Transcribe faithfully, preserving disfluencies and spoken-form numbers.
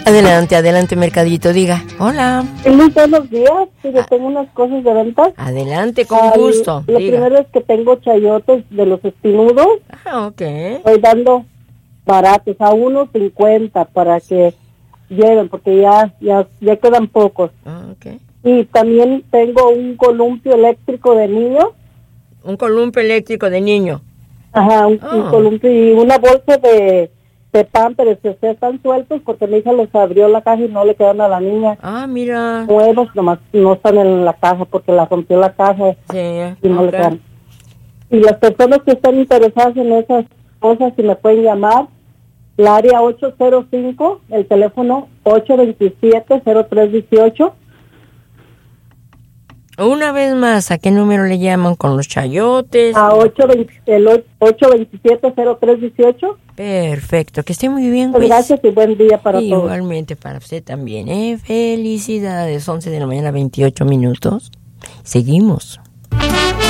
Adelante, adelante, Mercadito, diga. Hola. Muy buenos días, sí, yo tengo unas cosas de venta. Adelante, con Ay, gusto. Lo diga. primero es que tengo chayotes de los espinudos. Ah, ok. Estoy dando baratos a uno cincuenta para que lleven, porque ya, ya, ya quedan pocos. Ah, ok. Y también tengo un columpio eléctrico de niño. Un columpio eléctrico de niño. Ajá, un, Oh. un columpio y una bolsa de, de pan, pero si ustedes están sueltos porque mi hija los abrió la caja y no le quedan a la niña. Ah, mira. Nuevos, nomás no están en la caja porque la rompió la caja Sí, y no ok. le quedan. Y las personas que están interesadas en esas cosas, si me pueden llamar, la área ocho cero cinco, el teléfono ocho dos siete, cero tres uno ocho. Una vez más, ¿a qué número le llaman con los chayotes? A ocho veinte, el ocho dos siete, cero tres uno ocho. Perfecto, que esté muy bien, Pues pues. gracias y buen día para todos. Igualmente para usted también, ¿eh? Felicidades, once de la mañana, veintiocho minutos. Seguimos.